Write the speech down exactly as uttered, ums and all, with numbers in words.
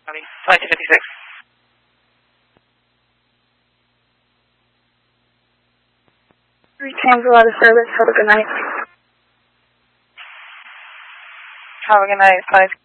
Flight two fifty-six. Three Tango out of service. Have a good night. Have a good night. Five.